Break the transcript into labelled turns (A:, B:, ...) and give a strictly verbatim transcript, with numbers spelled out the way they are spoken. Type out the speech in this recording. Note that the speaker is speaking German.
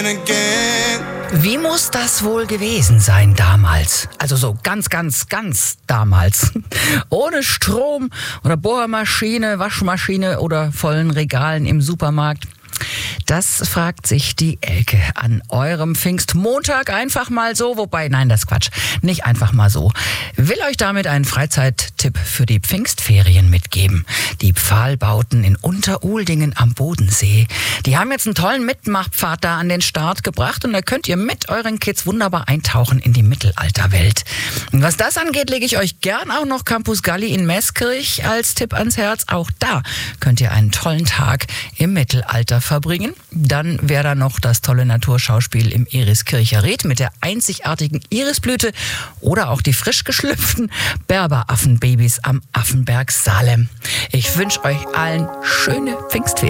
A: Wie muss das wohl gewesen sein damals? Also so ganz, ganz, ganz damals. Ohne Strom oder Bohrmaschine, Waschmaschine oder vollen Regalen im Supermarkt. Das fragt sich die Elke an eurem Pfingstmontag einfach mal so. Wobei, nein, das ist Quatsch. Nicht einfach mal so. Will euch damit einen Freizeittipp für die Pfingstferien mitgeben. Die Pfahlbauten in Unteruldingen am Bodensee. Die haben jetzt einen tollen Mitmachpfad da an den Start gebracht und da könnt ihr mit euren Kids wunderbar eintauchen in die Mittelalterwelt. Und was das angeht, lege ich euch gern auch noch Campus Galli in Meßkirch als Tipp ans Herz. Auch da könnt ihr einen tollen Tag im Mittelalter verbringen. Dann wäre da noch das tolle Naturschauspiel im Eriskircher Ried mit der einzigartigen Irisblüte oder auch die frisch geschlüpften Berberaffenbabys am Affenberg Salem. Ich wünsche euch allen schöne Pfingstferien.